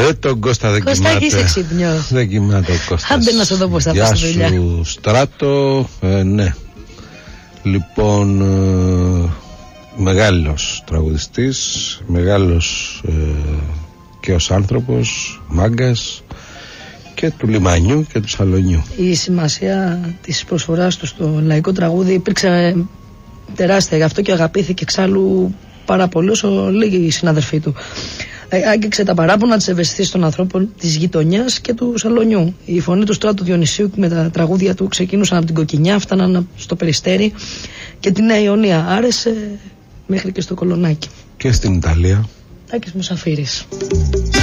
Τον Κώστα δεν κοιμάται. Κώστα, είσαι ξύπνιος. Δεν κοιμάται ο Κώστας. Άντε να σου δω πώς θα πας στη δουλειά. Γεια σου Στράτο. Ναι. Λοιπόν, μεγάλος τραγουδιστής, μεγάλος και ως άνθρωπος, μάγκας και του λιμανιού και του σαλονιού. Η σημασία της προσφοράς του στο λαϊκό τραγούδι υπήρξε τεράστια, γι' αυτό και αγαπήθηκε εξάλλου πάρα πολύ όσο λίγοι συναδελφοί του. Άγγιξε τα παράπονα της ευαισθησίας των ανθρώπων της γειτονιάς και του σαλονιού. Η φωνή του Στράτου Διονυσίου με τα τραγούδια του ξεκίνησαν από την Κοκκινιά, φτάναν στο Περιστέρι και τη Νέα Ιωνία. Άρεσε μέχρι και στο Κολονάκι. Και στην Ιταλία. Τάκης Μουσαφίρης.